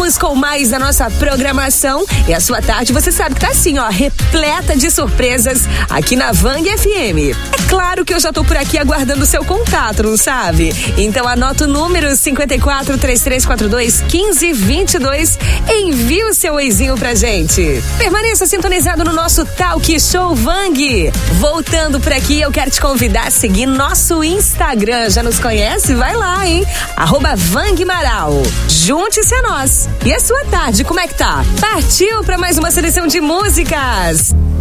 Vamos com mais da nossa programação. E a sua tarde, você sabe que tá assim, ó, repleta de surpresas aqui na Vang FM. É claro que eu já tô por aqui aguardando o seu contato, não sabe? Então anota o número 54-3342-1522. Envie o seu oizinho pra gente. Permaneça sintonizado no nosso Talk Show Vang. Voltando por aqui, eu quero te convidar a seguir nosso Instagram. Já nos conhece? Vai lá, hein? @VangMaral. Junte-se a nós. E a sua tarde, como é que tá? Partiu pra mais uma seleção de músicas.